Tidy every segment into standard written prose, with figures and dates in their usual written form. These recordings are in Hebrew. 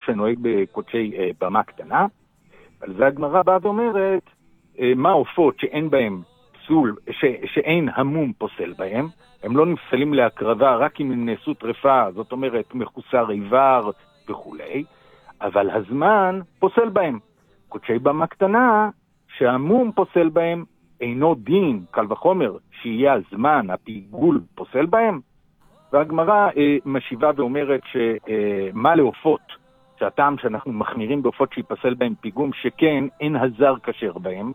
שנוהג בקודשי במה קטנה. על זה הגמרא באה ואומרת, מה עופות שאין בהם פסול, שאין המום פוסל בהם, הם לא נפסלים להקרבה רק אם הם נעשו טרפה, זאת אומרת מחוסר איבר וכו', אבל הזמן פוסל בהם. קודשי במה קטנה, שהמום פוסל בהם, אינו דין, קל וחומר, שיהיה הזמן, הפיגול פוסל בהם. והגמרא משיבה ואומרת שמה לעופות, שהטעם שאנחנו מחמירים בעופות שיפסל בהם פיגום, שכן אין הזר כשר בהם,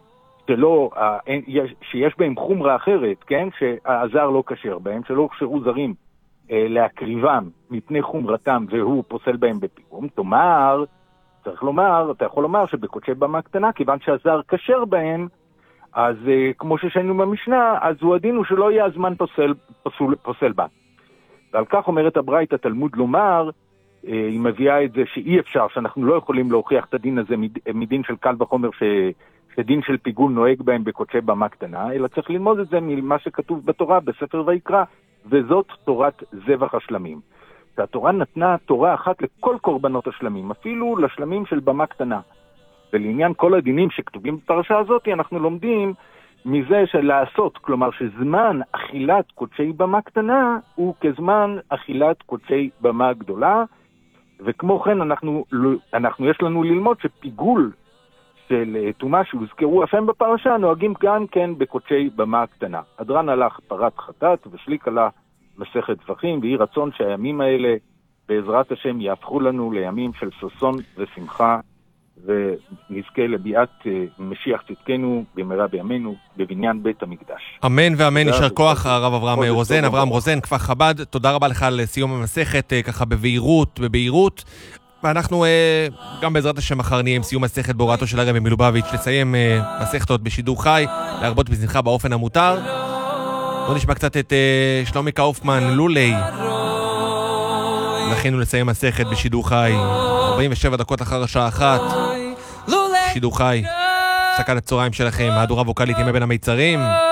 שיש בהם חומרה אחרת, כן? שהזר לא כשר בהם, שלא כשרו זרים להקריבם מפני חומרתם והוא פוסל בהם בפיגום. תאמר, צריך לומר, אתה יכול לומר שבקודשי במה קטנה, כיוון שהזר כשר בהם, אז כמו ששיינו במשנה, אז הוא הדין הוא שלא יהיה הזמן פוסל בה. ועל כך אומרת הברייתא תלמוד לומר, היא מביאה את זה שאי אפשר, שאנחנו לא יכולים להוכיח את הדין הזה מדין של קל וחומר שדין של פיגול נוהג בהם בקודשי במה קטנה, אלא צריך ללמוד את זה ממה שכתוב בתורה, בספר ויקרא, וזאת תורת זבח השלמים. שהתורה נתנה תורה אחת לכל קורבנות השלמים, אפילו לשלמים של במה קטנה. ולעניין כל הדינים שכתובים בפרשה הזאת, אנחנו לומדים מזה של לעשות, כלומר שזמן אכילת קודשי במה קטנה הוא כזמן אכילת קודשי במה גדולה, וכמו כן יש לנו ללמוד שפיגול של תומה שהוזכרו השם בפרשה נוהגים גם כן בקודשי במה קטנה. אדרן הלך פרת חטאת ושליק עלה מסכת טפחים, ויהי רצון שהימים האלה בעזרת השם יהפכו לנו לימים של ששון ושמחה, ונזכה לביאת משיח צדקנו במהרה בימינו בבניין בית המקדש. אמן ואמן, יישר כוח הרב אברהם רוזן, כפר חב"ד, תודה רבה לך על סיום המסכת, ככה בבהירות, ואנחנו גם בעזרת השם מחר נהיה עם סיום מסכת בהוראתו של הרב מלובביץ', לסיים מסכתות בשידור חי, להרבות בשמחה באופן המותר. בוא נשמע קצת את שלומי קאופמן, לולי. נכינו לסיים מסכת בשידור חי, 47 דקות אחר השעה 1. שידור חי, הפסקת הצהריים שלכם, מהדורה ווקלית ימי בין המיצרים.